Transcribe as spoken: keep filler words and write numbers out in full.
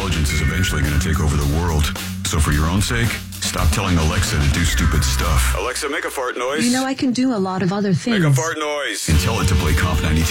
intelligence is eventually going to take over the world. So for your own sake, stop telling Alexa to do stupid stuff. Alexa, make a fart noise. You know, I can do a lot of other things. Make a fart noise. And tell it to play Comp ninety-two.